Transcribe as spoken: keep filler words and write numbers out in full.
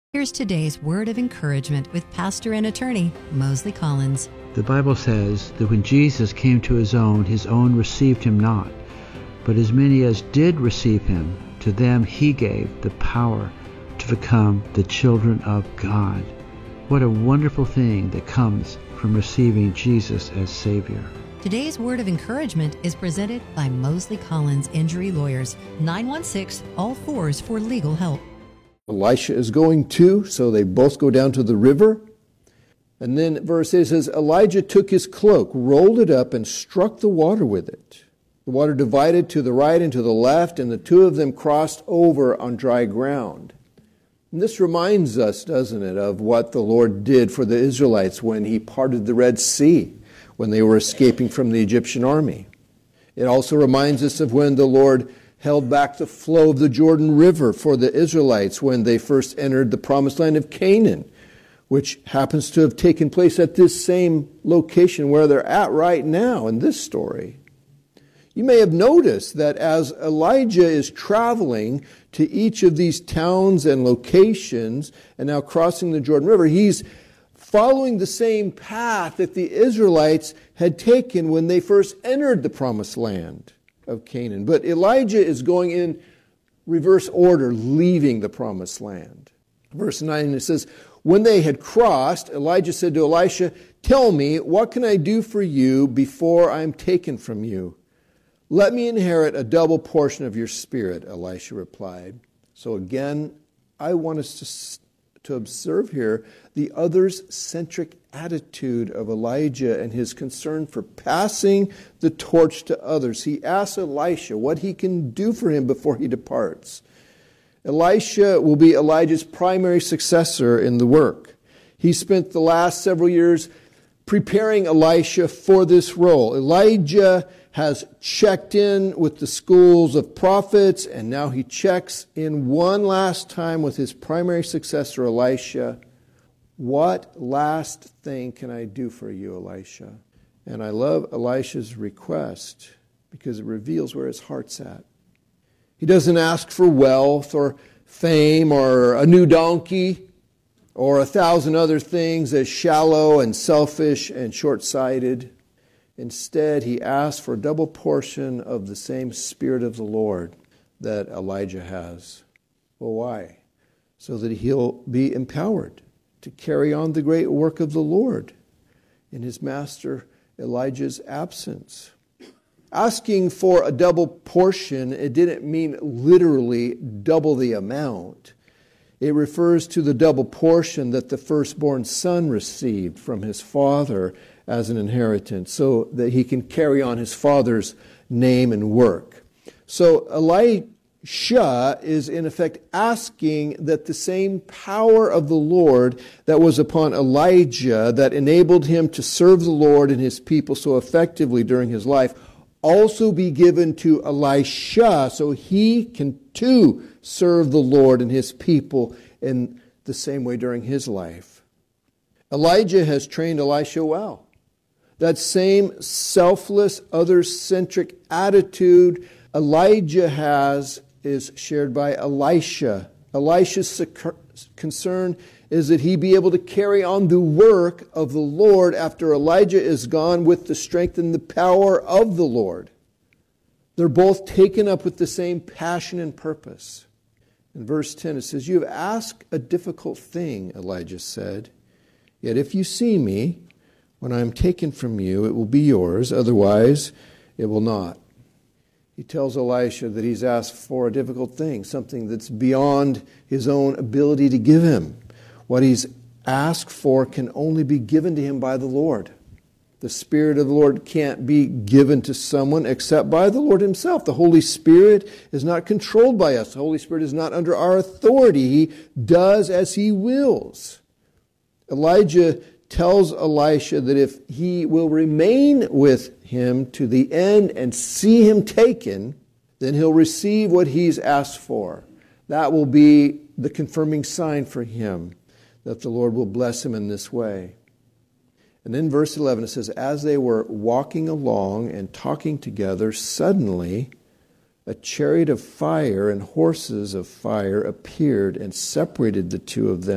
Here's today's word of encouragement with pastor and attorney Mosley Collins. The Bible says that when Jesus came to his own, his own received him not. But as many as did receive him, to them he gave the power to become the children of God. What a wonderful thing that comes from receiving Jesus as Savior. Today's word of encouragement is presented by Mosley Collins Injury Lawyers, nine one six, all fours for legal help. Elisha is going too, so they both go down to the river. And then verse eight says, Elijah took his cloak, rolled it up, and struck the water with it. The water divided to the right and to the left, and the two of them crossed over on dry ground. And this reminds us, doesn't it, of what the Lord did for the Israelites when he parted the Red Sea, when they were escaping from the Egyptian army. It also reminds us of when the Lord held back the flow of the Jordan River for the Israelites when they first entered the promised land of Canaan, which happens to have taken place at this same location where they're at right now in this story. You may have noticed that as Elijah is traveling to each of these towns and locations and now crossing the Jordan River, he's following the same path that the Israelites had taken when they first entered the promised land of Canaan. But Elijah is going in reverse order, leaving the promised land. Verse nine, it says, when they had crossed, Elijah said to Elisha, tell me, what can I do for you before I am taken from you? Let me inherit a double portion of your spirit, Elisha replied. So again, I want us to, to observe here the others-centric attitude of Elijah and his concern for passing the torch to others. He asks Elisha what he can do for him before he departs. Elisha will be Elijah's primary successor in the work. He spent the last several years preparing Elisha for this role. Elijah has checked in with the schools of prophets, and now he checks in one last time with his primary successor, Elisha. What last thing can I do for you, Elisha? And I love Elisha's request because it reveals where his heart's at. He doesn't ask for wealth or fame or a new donkey or a thousand other things as shallow and selfish and short-sighted. Instead, he asks for a double portion of the same Spirit of the Lord that Elijah has. Well, why? So that he'll be empowered to carry on the great work of the Lord in his master Elijah's absence. Asking for a double portion, it didn't mean literally double the amount. It refers to the double portion that the firstborn son received from his father as an inheritance, so that he can carry on his father's name and work. So Elisha is in effect asking that the same power of the Lord that was upon Elijah, that enabled him to serve the Lord and his people so effectively during his life, also be given to Elisha, so he can too serve the Lord and his people in the same way during his life. Elijah has trained Elisha well. That same selfless, other-centric attitude Elijah has is shared by Elisha. Elisha's concern is that he be able to carry on the work of the Lord after Elijah is gone with the strength and the power of the Lord. They're both taken up with the same passion and purpose. In verse ten it says, you have asked a difficult thing, Elijah said. Yet if you see me, when I am taken from you, it will be yours. Otherwise, it will not. He tells Elisha that he's asked for a difficult thing, something that's beyond his own ability to give him. What he's asked for can only be given to him by the Lord. The Spirit of the Lord can't be given to someone except by the Lord himself. The Holy Spirit is not controlled by us. The Holy Spirit is not under our authority. He does as he wills. Elijah tells Elisha that if he will remain with him to the end and see him taken, then he'll receive what he's asked for. That will be the confirming sign for him that the Lord will bless him in this way. And then verse eleven, it says, as they were walking along and talking together, suddenly a chariot of fire and horses of fire appeared and separated the two of them.